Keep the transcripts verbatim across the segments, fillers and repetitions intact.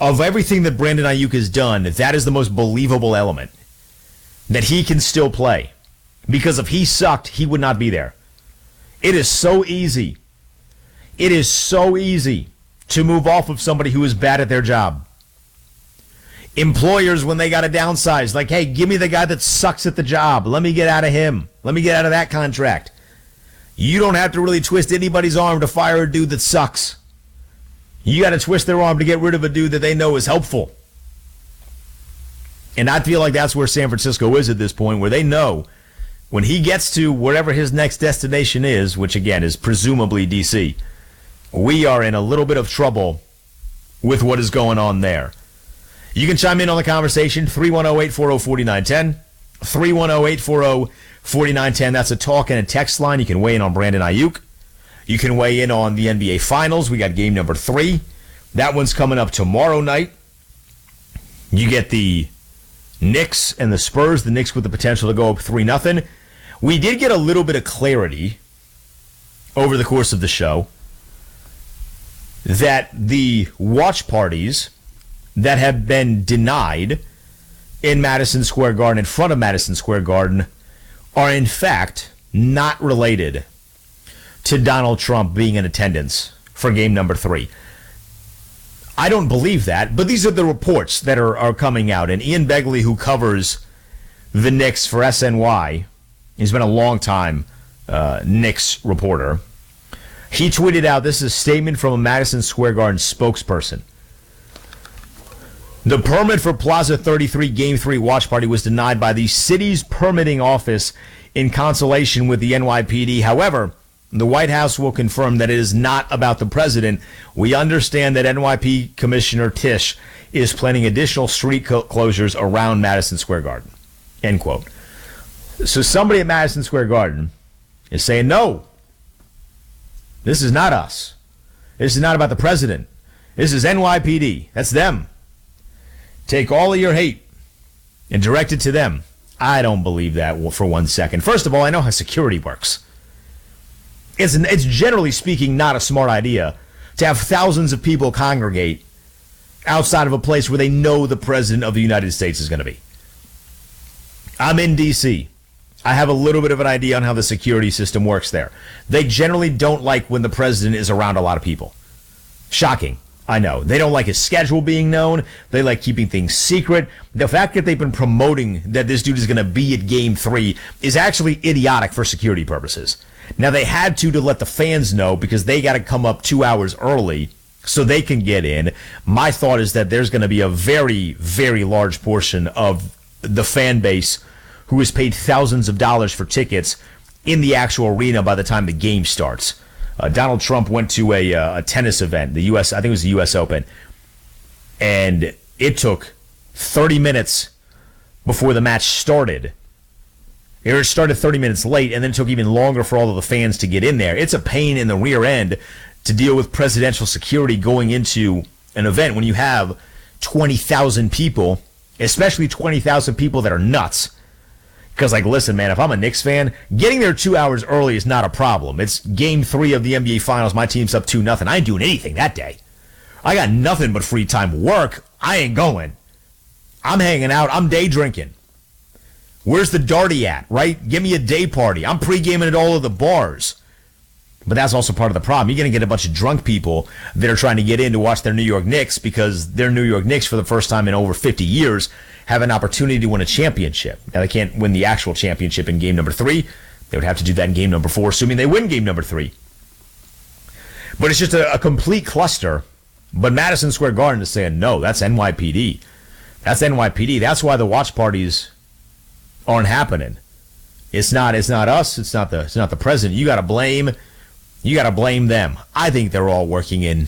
of everything that Brandon Ayuk has done, that is the most believable element. That he can still play. Because if he sucked, he would not be there. It is so easy. It is so easy to move off of somebody who is bad at their job. Employers, when they got to downsize, like, hey, give me the guy that sucks at the job. Let me get out of him. Let me get out of that contract. You don't have to really twist anybody's arm to fire a dude that sucks. You got to twist their arm to get rid of a dude that they know is helpful. And I feel like that's where San Francisco is at this point, where they know when he gets to wherever his next destination is, which again is presumably D C, we are in a little bit of trouble with what is going on there. You can chime in on the conversation, three one zero, eight four zero, four nine one zero, three one zero, eight four zero, four nine one zero. That's a talk and a text line. You can weigh in on Brandon Ayuk. You can weigh in on the N B A Finals. We got game number three. That one's coming up tomorrow night. You get the Knicks and the Spurs. The Knicks with the potential to go up three nothing. We did get a little bit of clarity over the course of the show that the watch parties that have been denied in Madison Square Garden, in front of Madison Square Garden, are in fact not related to Donald Trump being in attendance for game number three. I don't believe that, but these are the reports that are, are coming out. And Ian Begley, who covers the Knicks for S N Y, he's been a long time uh, Knicks reporter. He tweeted out, this is a statement from a Madison Square Garden spokesperson. The permit for Plaza thirty-three Game three watch party was denied by the city's permitting office in consultation with the N Y P D. However, the White House will confirm that it is not about the president. We understand that N Y P Commissioner Tisch is planning additional street co- closures around Madison Square Garden. End quote. So somebody at Madison Square Garden is saying, no, this is not us. This is not about the president. This is N Y P D. That's them. Take all of your hate and direct it to them. I don't believe that for one second. First of all, I know how security works. It's, it's generally speaking not a smart idea to have thousands of people congregate outside of a place where they know the president of the United States is going to be. I'm in D C. I have a little bit of an idea on how the security system works there. They generally don't like when the president is around a lot of people. Shocking. I know. They don't like his schedule being known. They like keeping things secret. The fact that they've been promoting that this dude is going to be at game three is actually idiotic for security purposes. Now, they had to to let the fans know because they got to come up two hours early so they can get in. My thought is that there's going to be a very, very large portion of the fan base who has paid thousands of dollars for tickets in the actual arena by the time the game starts. Uh, Donald Trump went to a, uh, a tennis event, the U S, I think it was the U S Open, and it took thirty minutes before the match started. It started thirty minutes late, and then it took even longer for all of the fans to get in there. It's a pain in the rear end to deal with presidential security going into an event when you have twenty thousand people, especially twenty thousand people that are nuts. Because, like, listen, man, if I'm a Knicks fan, getting there two hours early is not a problem. It's game three of the N B A Finals. My team's up two nothing. I ain't doing anything that day. I got nothing but free time. Work, I ain't going. I'm hanging out. I'm day drinking. Where's the Darty at, right? Give me a day party. I'm pre-gaming at all of the bars. But that's also part of the problem. You're going to get a bunch of drunk people that are trying to get in to watch their New York Knicks because their New York Knicks, for the first time in over fifty years, have an opportunity to win a championship. Now, they can't win the actual championship in game number three. They would have to do that in game number four, assuming they win game number three. But it's just a, a complete cluster. But Madison Square Garden is saying, no, that's N Y P D. That's N Y P D. That's why the watch parties aren't happening. It's not. It's not us. It's not the. It's not the president. You got to blame. You got to blame them. I think they're all working in,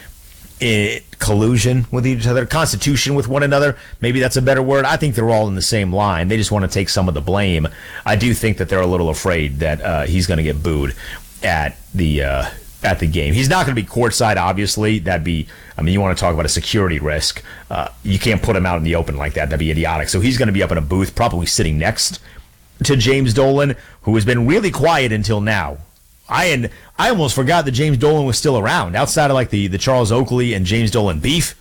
in collusion with each other, constitution with one another. Maybe that's a better word. I think they're all in the same line. They just want to take some of the blame. I do think that they're a little afraid that uh, he's going to get booed at the uh, at the game. He's not going to be courtside, obviously. That'd be. I mean, you want to talk about a security risk. Uh, you can't put him out in the open like that. That'd be idiotic. So he's going to be up in a booth, probably sitting next to James Dolan, who has been really quiet until now. I and I almost forgot that James Dolan was still around. Outside of like the, the Charles Oakley and James Dolan beef,